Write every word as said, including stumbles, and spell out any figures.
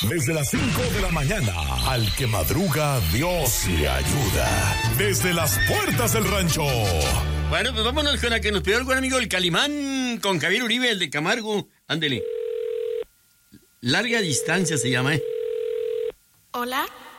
Desde las cinco de la mañana, al que madruga, Dios le ayuda. Desde las puertas del rancho. Bueno, pues vámonos con la que nos pidió el buen amigo el Calimán, con Javier Uribe, el de Camargo. Ándele. Larga distancia se llama, ¿eh? Hola.